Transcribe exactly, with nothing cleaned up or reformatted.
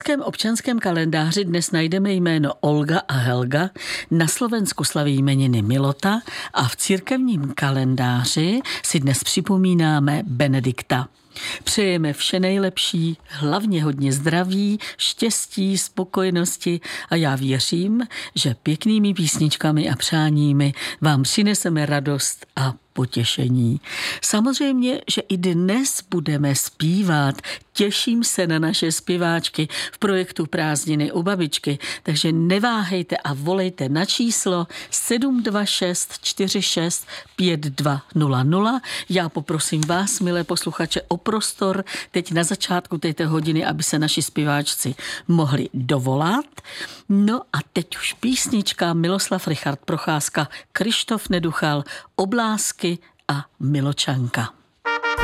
V českém občanském kalendáři dnes najdeme jméno Olga a Helga, na Slovensku slaví jmeniny Milota a v církevním kalendáři si dnes připomínáme Benedikta. Přejeme vše nejlepší, hlavně hodně zdraví, štěstí, spokojenosti a já věřím, že pěknými písničkami a přáními vám přineseme radost a potěšení. Samozřejmě, že i dnes budeme zpívat. Těším se na naše zpěváčky v projektu Prázdniny u babičky, takže neváhejte a volejte na číslo sedm dva šest čtyři šest pět dva nula nula. Já poprosím vás, milé posluchače, o prostor teď na začátku této hodiny, aby se naši zpěváčci mohli dovolat. No a teď už písnička Miloslav Richard Procházka, Krištof Neduchal, Oblásky a Miločanka.